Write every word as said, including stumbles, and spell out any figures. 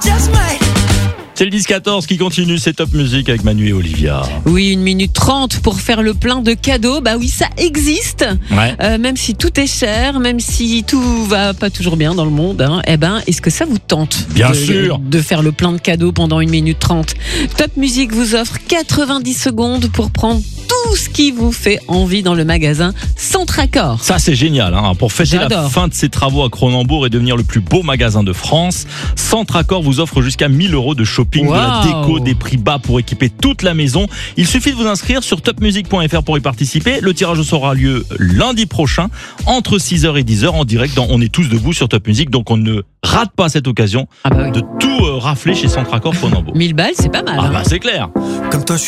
C'est le dix quatorze qui continue, c'est Top Music avec Manu et Olivia. Oui, une minute trente pour faire le plein de cadeaux. Bah oui, ça existe. Ouais. Euh, même si tout est cher, même si tout va pas toujours bien dans le monde, hein, eh ben, est-ce que ça vous tente Bien de, sûr. de faire le plein de cadeaux pendant une minute trente? Top Music vous offre quatre-vingt-dix secondes pour prendre tout ce qui vous fait envie dans le magasin Centracor. Ça c'est génial, hein. Pour fêter la J'adore. fin de ses travaux à Cronenbourg et devenir le plus beau magasin de France, Centracor vous offre jusqu'à mille euros de shopping, Wow. de la déco, des prix bas pour équiper toute la maison. Il suffit de vous inscrire sur top music point f r pour y participer. Le tirage aura lieu lundi prochain entre six heures et dix heures en direct dans On est tous debout sur Top Music, donc on ne rate pas cette occasion Ah bah oui. de tout euh, rafler chez Centracor Cronenbourg. mille balles, c'est pas mal. Ah hein. bah c'est clair. Comme toi, je suis